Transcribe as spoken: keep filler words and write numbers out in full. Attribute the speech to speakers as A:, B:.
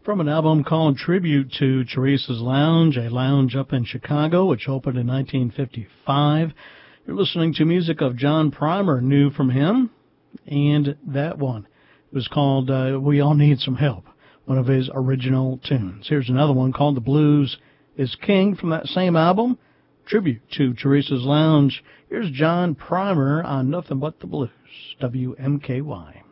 A: From an album called Tribute to Teresa's Lounge, a lounge up in Chicago, which opened in nineteen fifty-five. You're listening to music of John Primer, new from him, and that one was called uh, We All Need Some Help, one of his original tunes. Here's another one called The Blues is King from that same album, Tribute to Teresa's Lounge. Here's John Primer on Nothing But the Blues, W M K Y.